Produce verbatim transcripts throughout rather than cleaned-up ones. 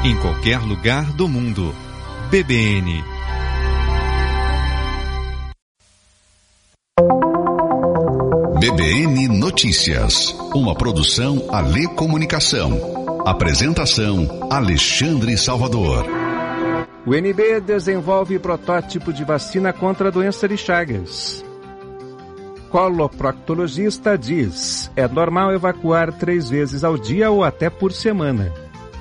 em qualquer lugar do mundo. B B N. B B N Notícias, uma produção Alê Comunicação. Apresentação Alexandre Salvador. O N B desenvolve protótipo de vacina contra a doença de Chagas. Coloproctologista diz: é normal evacuar três vezes ao dia ou até por semana.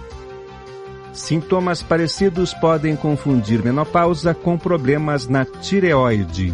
Sintomas parecidos podem confundir menopausa com problemas na tireoide.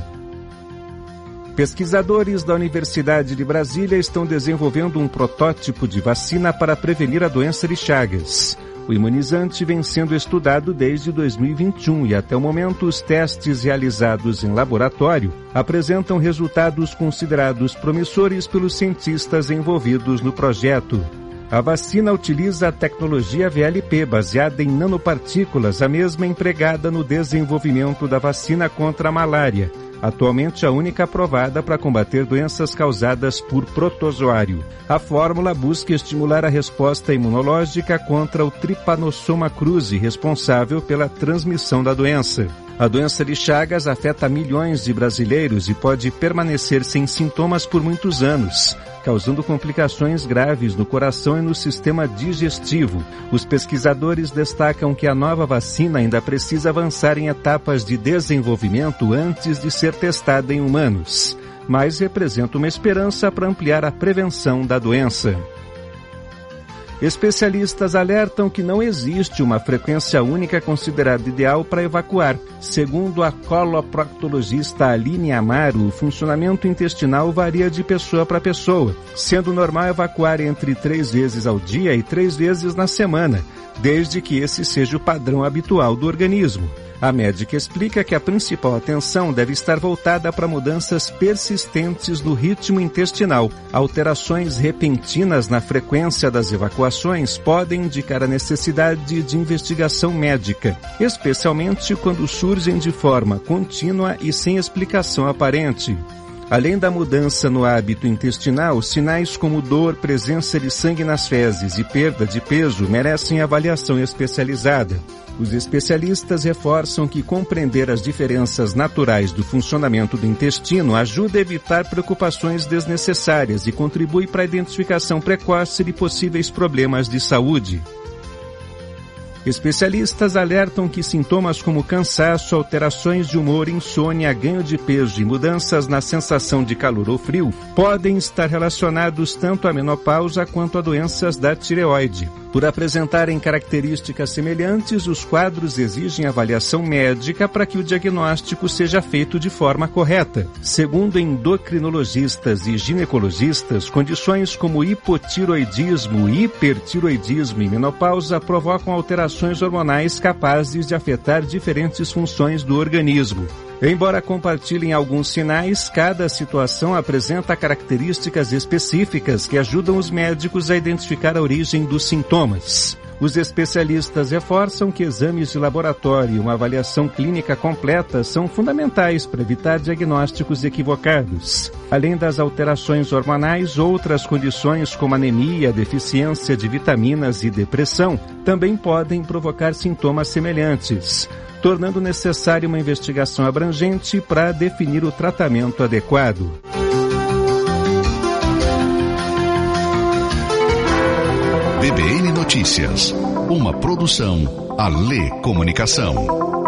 Pesquisadores da Universidade de Brasília estão desenvolvendo um protótipo de vacina para prevenir a doença de Chagas. O imunizante vem sendo estudado desde dois mil e vinte e um e até o momento os testes realizados em laboratório apresentam resultados considerados promissores pelos cientistas envolvidos no projeto. A vacina utiliza a tecnologia V L P baseada em nanopartículas, a mesma empregada no desenvolvimento da vacina contra a malária, atualmente a única aprovada para combater doenças causadas por protozoário. A fórmula busca estimular a resposta imunológica contra o Trypanosoma cruzi, responsável pela transmissão da doença. A doença de Chagas afeta milhões de brasileiros e pode permanecer sem sintomas por muitos anos, causando complicações graves no coração e no sistema digestivo. Os pesquisadores destacam que a nova vacina ainda precisa avançar em etapas de desenvolvimento antes de ser testada em humanos, mas representa uma esperança para ampliar a prevenção da doença. Especialistas alertam que não existe uma frequência única considerada ideal para evacuar. Segundo a coloproctologista Aline Amaro, o funcionamento intestinal varia de pessoa para pessoa, sendo normal evacuar entre três vezes ao dia e três vezes na semana, desde que esse seja o padrão habitual do organismo. A médica explica que a principal atenção deve estar voltada para mudanças persistentes no ritmo intestinal. Alterações repentinas na frequência das evacuações podem indicar a necessidade de investigação médica, especialmente quando surgem de forma contínua e sem explicação aparente. Além da mudança no hábito intestinal, sinais como dor, presença de sangue nas fezes e perda de peso merecem avaliação especializada. Os especialistas reforçam que compreender as diferenças naturais do funcionamento do intestino ajuda a evitar preocupações desnecessárias e contribui para a identificação precoce de possíveis problemas de saúde. Especialistas alertam que sintomas como cansaço, alterações de humor, insônia, ganho de peso e mudanças na sensação de calor ou frio podem estar relacionados tanto à menopausa quanto a doenças da tireoide. Por apresentarem características semelhantes, os quadros exigem avaliação médica para que o diagnóstico seja feito de forma correta. Segundo endocrinologistas e ginecologistas, condições como hipotiroidismo, hipertiroidismo e menopausa provocam alterações hormonais capazes de afetar diferentes funções do organismo. Embora compartilhem alguns sinais, cada situação apresenta características específicas que ajudam os médicos a identificar a origem dos sintomas. Os especialistas reforçam que exames de laboratório e uma avaliação clínica completa são fundamentais para evitar diagnósticos equivocados. Além das alterações hormonais, outras condições como anemia, deficiência de vitaminas e depressão também podem provocar sintomas semelhantes, tornando necessária uma investigação abrangente para definir o tratamento adequado. B B N Notícias, uma produção Alê Comunicação.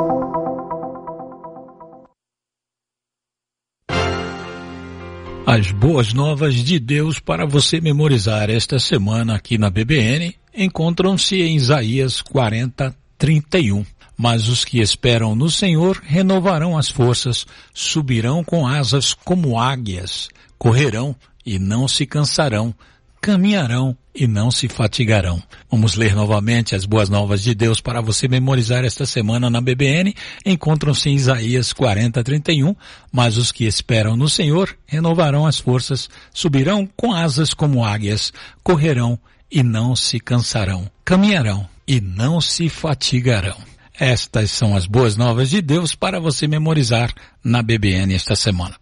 As boas novas de Deus para você memorizar esta semana aqui na B B N encontram-se em Isaías quarenta, trinta e um. Mas os que esperam no Senhor renovarão as forças, subirão com asas como águias, correrão e não se cansarão, caminharão e não se fatigarão. Vamos ler novamente as boas novas de Deus para você memorizar esta semana na B B N. Encontram-se em Isaías quarenta, trinta e um. Mas os que esperam no Senhor renovarão as forças, subirão com asas como águias, correrão e não se cansarão, caminharão e não se fatigarão. Estas são as boas novas de Deus para você memorizar na B B N esta semana.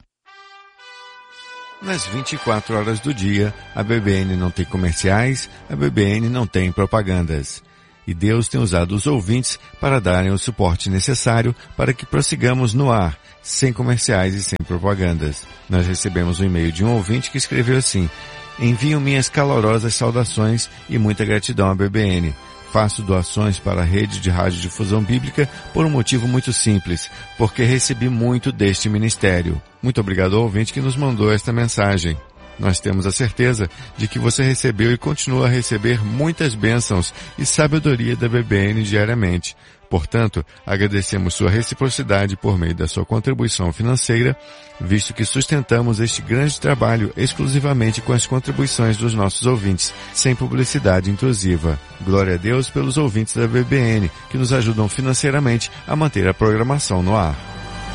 Nas vinte e quatro horas do dia, a B B N não tem comerciais, a B B N não tem propagandas. e Deus tem usado os ouvintes para darem o suporte necessário para que prossigamos no ar, sem comerciais e sem propagandas. Nós recebemos um e-mail de um ouvinte que escreveu assim: envio minhas calorosas saudações e muita gratidão à B B N. Faço doações para a rede de radiodifusão bíblica por um motivo muito simples, porque recebi muito deste ministério. Muito obrigado ao ouvinte que nos mandou esta mensagem. Nós temos a certeza de que você recebeu e continua a receber muitas bênçãos e sabedoria da B B N diariamente. Portanto, agradecemos sua reciprocidade por meio da sua contribuição financeira, visto que sustentamos este grande trabalho exclusivamente com as contribuições dos nossos ouvintes, sem publicidade intrusiva. Glória a Deus pelos ouvintes da B B N, que nos ajudam financeiramente a manter a programação no ar.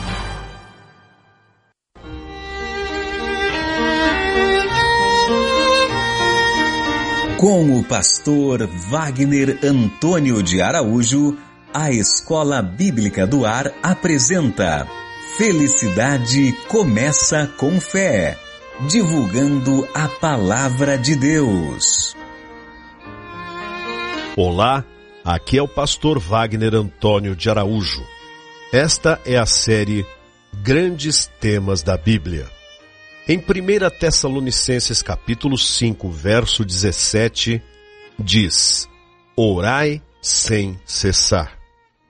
Com o pastor Wagner Antônio de Araújo, a Escola Bíblica do Ar apresenta Felicidade Começa com Fé, divulgando a Palavra de Deus. Olá, aqui é o pastor Wagner Antônio de Araújo. Esta é a série Grandes Temas da Bíblia. Em primeira Tessalonicenses capítulo cinco, verso dezessete, diz: orai sem cessar.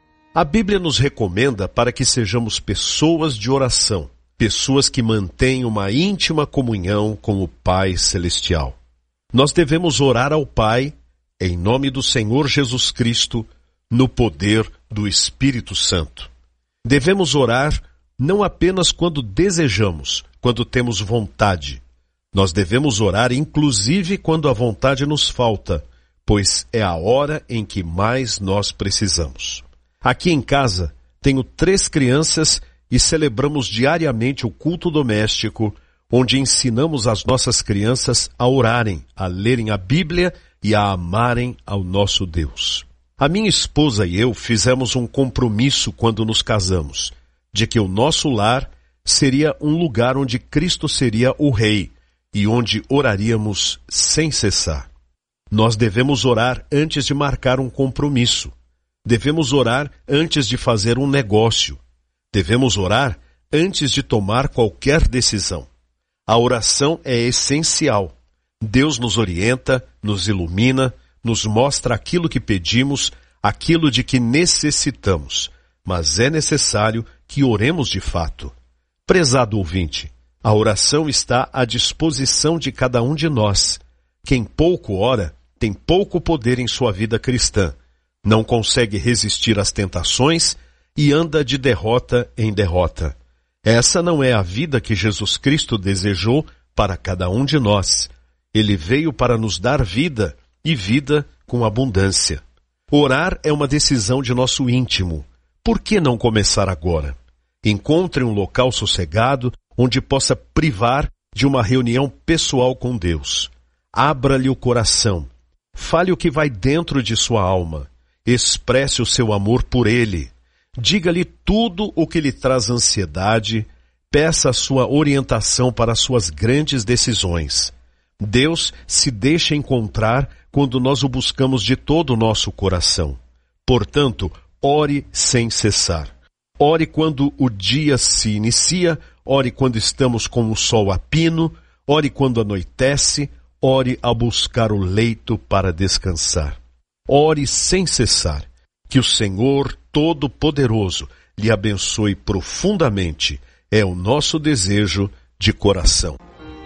A Bíblia nos recomenda para que sejamos pessoas de oração, pessoas que mantêm uma íntima comunhão com o Pai Celestial. Nós devemos orar ao Pai, em nome do Senhor Jesus Cristo, no poder do Espírito Santo. Devemos orar não apenas quando desejamos, quando temos vontade. Nós devemos orar inclusive quando a vontade nos falta, pois é a hora em que mais nós precisamos. Aqui em casa, tenho três crianças e celebramos diariamente o culto doméstico, onde ensinamos as nossas crianças a orarem, a lerem a Bíblia e a amarem ao nosso Deus. A minha esposa e eu fizemos um compromisso quando nos casamos, de que o nosso lar seria um lugar onde Cristo seria o Rei e onde oraríamos sem cessar. Nós devemos orar antes de marcar um compromisso. Devemos orar antes de fazer um negócio. Devemos orar antes de tomar qualquer decisão. A oração é essencial. Deus nos orienta, nos ilumina, nos mostra aquilo que pedimos, aquilo de que necessitamos. Mas é necessário que oremos de fato. Prezado ouvinte, a oração está à disposição de cada um de nós. Quem pouco ora tem pouco poder em sua vida cristã. Não consegue resistir às tentações e anda de derrota em derrota. Essa não é a vida que Jesus Cristo desejou para cada um de nós. Ele veio para nos dar vida e vida com abundância. Orar é uma decisão de nosso íntimo. Por que não começar agora? Encontre um local sossegado onde possa privar de uma reunião pessoal com Deus. Abra-lhe o coração. Fale o que vai dentro de sua alma. Expresse o seu amor por Ele. Diga-lhe tudo o que lhe traz ansiedade. Peça a sua orientação para suas grandes decisões. Deus se deixa encontrar quando nós o buscamos de todo o nosso coração. Portanto, ore sem cessar. Ore quando o dia se inicia, ore quando estamos com o sol a pino, ore quando anoitece, ore ao buscar o leito para descansar. Ore sem cessar. Que o Senhor Todo-Poderoso lhe abençoe profundamente. É o nosso desejo de coração.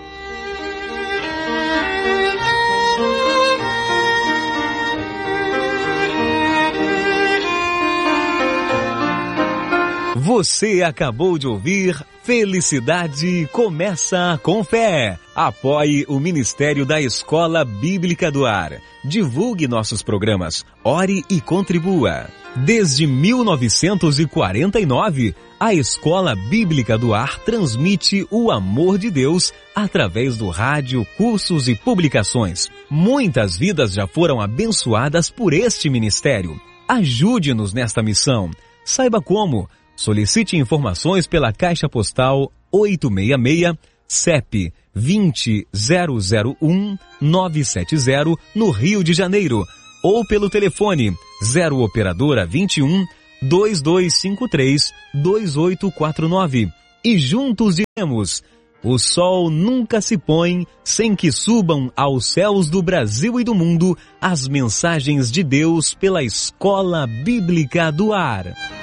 Você acabou de ouvir Felicidade Começa com Fé. Apoie o Ministério da Escola Bíblica do Ar. Divulgue nossos programas. Ore e contribua. Desde mil novecentos e quarenta e nove, a Escola Bíblica do Ar transmite o amor de Deus através do rádio, cursos e publicações. Muitas vidas já foram abençoadas por este ministério. Ajude-nos nesta missão. Saiba como. Solicite informações pela Caixa Postal oitocentos e sessenta e seis, C E P vinte mil um nove sete zero, no Rio de Janeiro. ou pelo telefone zero operadora vinte e um, dois dois cinco três, dois oito quatro nove. E juntos diremos: o sol nunca se põe sem que subam aos céus do Brasil e do mundo as mensagens de Deus pela Escola Bíblica do Ar.